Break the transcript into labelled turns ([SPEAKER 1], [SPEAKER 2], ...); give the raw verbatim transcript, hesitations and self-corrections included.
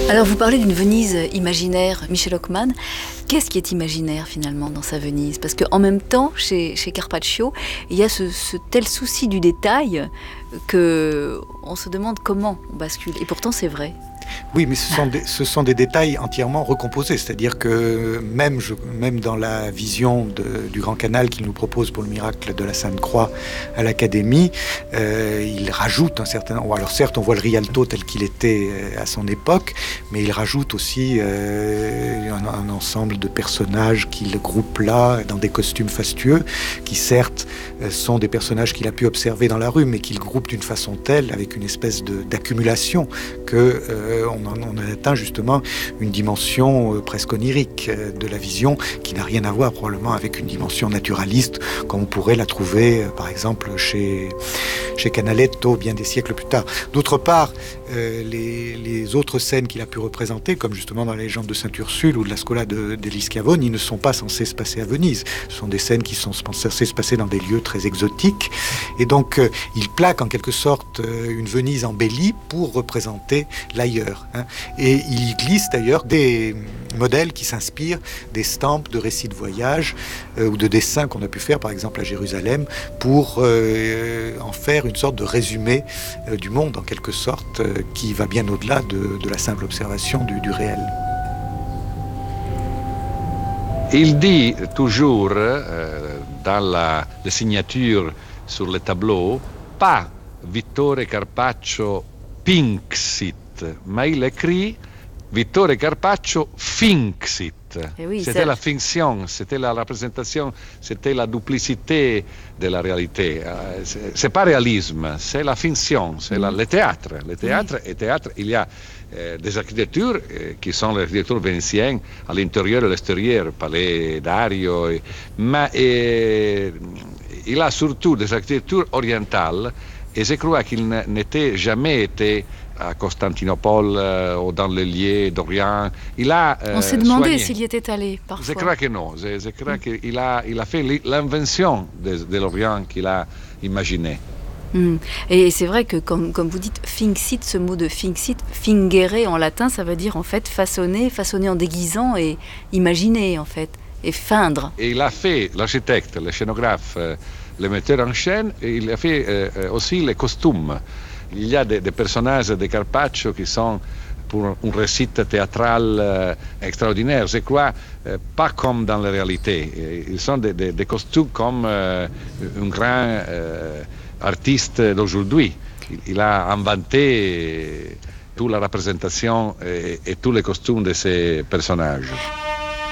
[SPEAKER 1] Alors vous parlez d'une Venise imaginaire, Michel Hockman. Qu'est-ce qui est imaginaire finalement dans sa Venise? Parce qu'en même temps, chez, chez Carpaccio, il y a ce, ce tel souci du détail qu'on se demande comment on bascule. Et pourtant c'est vrai.
[SPEAKER 2] Oui, mais ce sont, des, ce sont des détails entièrement recomposés. C'est-à-dire que même, je, même dans la vision de, du Grand Canal qu'il nous propose pour le miracle de la Sainte-Croix à l'Académie, euh, il rajoute un certain... Alors certes, on voit le Rialto tel qu'il était à son époque, mais il rajoute aussi euh, un, un ensemble de personnages qu'il groupe là, dans des costumes fastueux, qui certes sont des personnages qu'il a pu observer dans la rue, mais qu'il groupe d'une façon telle, avec une espèce de, d'accumulation, que... Euh, On, on a atteint justement une dimension euh, presque onirique euh, de la vision qui n'a rien à voir probablement avec une dimension naturaliste comme on pourrait la trouver euh, par exemple chez, chez Canaletto bien des siècles plus tard. D'autre part, euh, les, les autres scènes qu'il a pu représenter, comme justement dans la légende de Sainte-Ursule ou de la Scola de, de Liscavone, ils ne sont pas censés se passer à Venise. Ce sont des scènes qui sont censées se passer dans des lieux très exotiques. Et donc, euh, il plaque en quelque sorte euh, une Venise embellie pour représenter l'ailleurs. Hein. Et il y glisse d'ailleurs des modèles qui s'inspirent des stampes de récits de voyage euh, ou de dessins qu'on a pu faire par exemple à Jérusalem pour euh, en faire une sorte de résumé euh, du monde en quelque sorte euh, qui va bien au-delà de, de la simple observation du, du réel.
[SPEAKER 3] Il dit toujours euh, dans la, la signature sur le tableau, pas Vittore Carpaccio Pinxit, mais il écrit Vittore Carpaccio Finxit. Oui, c'était c'est... la fiction, c'était la représentation, c'était la duplicité de la réalité. C'est, c'est pas réalisme, c'est la fiction, c'est la, le théâtre. Le théâtre oui. Et théâtre, il y a euh, des architectures euh, qui sont les architectures vénitiennes à l'intérieur et à l'extérieur, Palais Dario, et, mais euh, il a surtout des architectures orientales et je crois qu'il n'était jamais été à Constantinople euh, ou dans les lieux d'Orient. Il a euh,
[SPEAKER 1] On s'est demandé
[SPEAKER 3] soigné.
[SPEAKER 1] S'il y était allé parfois.
[SPEAKER 3] Je crois que non. Je, je crois mm. qu'il a, il a fait l'invention de, de l'Orient qu'il a imaginé.
[SPEAKER 1] Mm. Et c'est vrai que, comme, comme vous dites, finxit, ce mot de finxit, fingere en latin, ça veut dire en fait façonner, façonner en déguisant et imaginer en fait, et feindre.
[SPEAKER 3] Et il a fait, l'architecte, le scénographe, euh, le metteur en scène, et il a fait euh, aussi les costumes. Il y a des, des personnages de Carpaccio qui sont pour un récit théâtral euh, extraordinaire. Je crois euh, pas comme dans la réalité. Ils sont des, des, des costumes comme euh, un grand euh, artiste d'aujourd'hui. Il, il a inventé toute la représentation et, et tous les costumes de ces personnages.